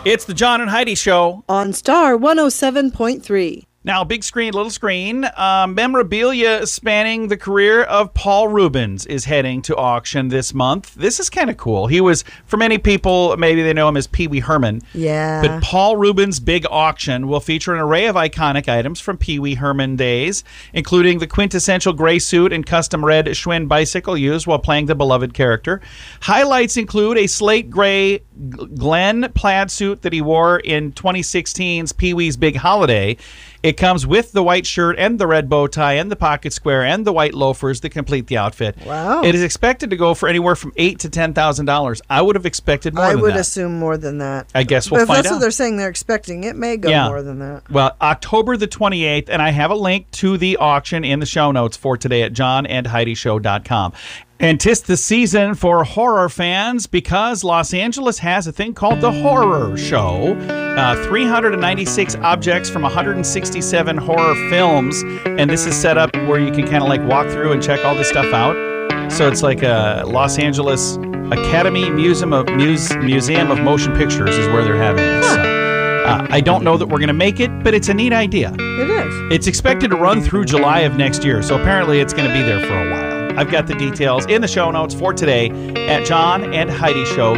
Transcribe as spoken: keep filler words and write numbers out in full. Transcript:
It's the John and Heidi Show on Star one oh seven point three. Now, big screen, little screen, uh, memorabilia spanning the career of Paul Reubens is heading to auction this month. This is kind of cool. He was, for many people, maybe they know him as Pee Wee Herman. Yeah. But Paul Reubens' big auction will feature an array of iconic items from Pee Wee Herman days, including the quintessential gray suit and custom red Schwinn bicycle used while playing the beloved character. Highlights include a slate gray Glenn plaid suit that he wore in twenty sixteen's Pee Wee's Big Holiday. It comes with the white shirt and the red bow tie and the pocket square and the white loafers that complete the outfit. Wow. It is expected to go for anywhere from eight to ten thousand dollars. I would have expected more I than that. would assume more than that. I guess we'll but if find that's out. what they're saying they're expecting, it may go Yeah. more than that. Well, October the twenty-eighth, and I have a link to the auction in the show notes for today at john and heidi show dot com. And 'tis the season for horror fans because Los Angeles has a thing called the Horror Show. Uh, three hundred ninety-six objects from one hundred sixty-seven horror films. And this is set up where you can kind of like walk through and check all this stuff out. So it's like a Los Angeles Academy Museum of, Muse, Museum of Motion Pictures is where they're having this. So, uh, I don't know that we're going to make it, but it's a neat idea. It is. It's expected to run through July of next year, so apparently it's going to be there for a while. I've got the details in the show notes for today at john and heidi show